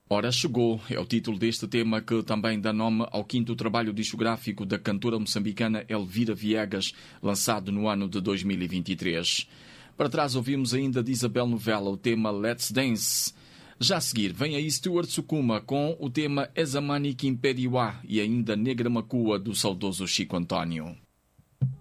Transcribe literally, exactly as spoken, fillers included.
Ora Chegou é o título deste tema, que também dá nome ao quinto trabalho discográfico da cantora moçambicana Elvira Viegas, lançado no ano de dois mil e vinte e três. Para trás ouvimos ainda de Isabel Novella o tema Let's Dance. Já a seguir vem aí Stuart Sukuma com o tema Ezamani Kimperiwa e ainda Negra Macua do saudoso Chico António.